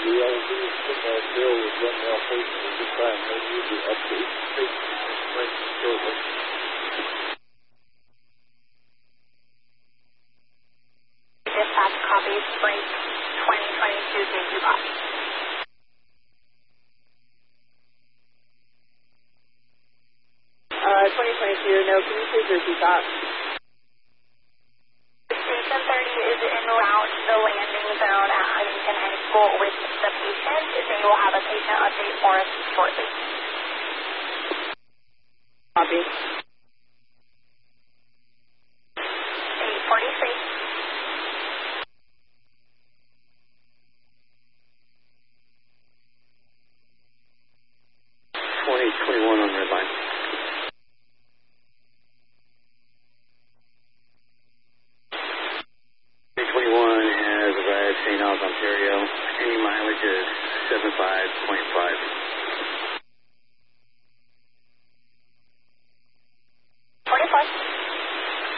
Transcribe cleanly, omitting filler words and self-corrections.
The LV from that bill was what now facing at the time. They need to update safety shortly. Dispatch copy, Spring 2022 J2 box. 2022, no, can you please repeat that? Station 30 is en route to the landing zone at Huntington High School with the patient. They will have a patient update for us shortly. Copy. 843. 2021 on red line. 2021 has arrived St. Albans, Ontario. Any mileage is 75.5.